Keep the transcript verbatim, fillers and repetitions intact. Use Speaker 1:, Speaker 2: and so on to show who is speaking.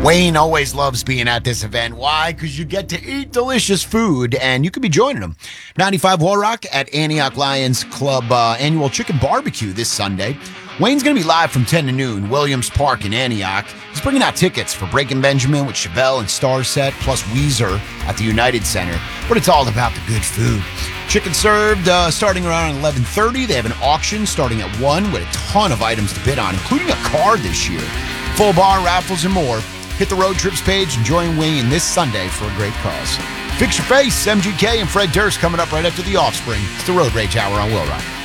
Speaker 1: Wayne always loves being at this event. Why? Because you get to eat delicious food, and you could be joining him. ninety-five War Rock at Antioch Lions Club uh, annual chicken barbecue this Sunday. Wayne's going to be live from ten to noon, Williams Park in Antioch. He's bringing out tickets for Breaking Benjamin with Chevelle and Starset, plus Weezer at the United Center. But it's all about the good food. Chicken served uh, starting around eleven thirty. They have an auction starting at one with a ton of items to bid on, including a car this year. Full bar, raffles, and more. Hit the road trips page and join Wayne this Sunday for a great cause. Fix your face. M G K and Fred Durst coming up right after The Offspring. It's the Road Rage Hour on Will Rock.